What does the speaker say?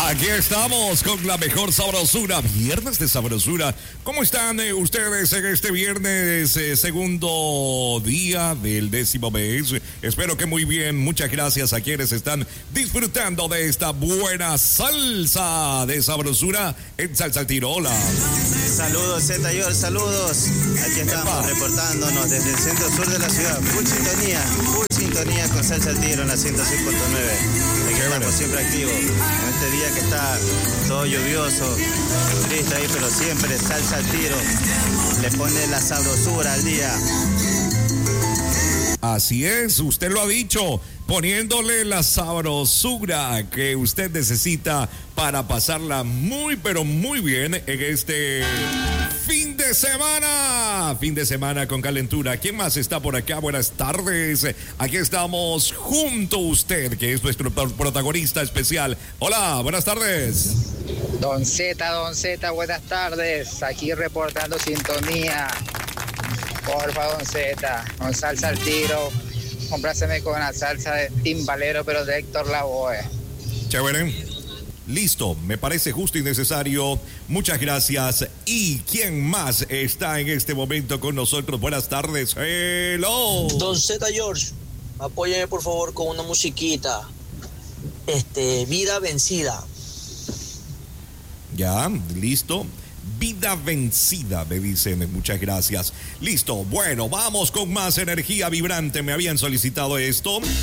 Aquí estamos con la mejor sabrosura, viernes de sabrosura. ¿Cómo están ustedes en este viernes, segundo día del 10º mes? Espero que muy bien. Muchas gracias a quienes están disfrutando de esta buena salsa de sabrosura en Salsaltirola. Saludos, Zeta George, saludos. Aquí estamos reportándonos desde el centro sur de la ciudad. Full sintonía con Salsa al Tiro en la 106.9. Aquí estamos siempre activos. En este día que está todo lluvioso, triste ahí, pero siempre Salsa al Tiro le pone la sabrosura al día. Así es, usted lo ha dicho, poniéndole la sabrosura que usted necesita para pasarla muy, pero muy bien en este fin de semana. Fin de semana con calentura. ¿Quién más está por acá? Buenas tardes. Aquí estamos junto a usted, que es nuestro protagonista especial. Hola, buenas tardes. Don Z, buenas tardes. Aquí reportando sintonía. Porfa, Don Z, con salsa al tiro. Compláceme con la salsa de timbalero, pero de Héctor Lavoe. Chévere. Listo, me parece justo y necesario. Muchas gracias. ¿Y quién más está en este momento con nosotros? Buenas tardes. Hello. Don Z George, apóyame por favor con una musiquita. Vida vencida. Ya, listo. Vida vencida, me dicen. Muchas gracias. Listo. Bueno, vamos con más energía vibrante. Me habían solicitado esto.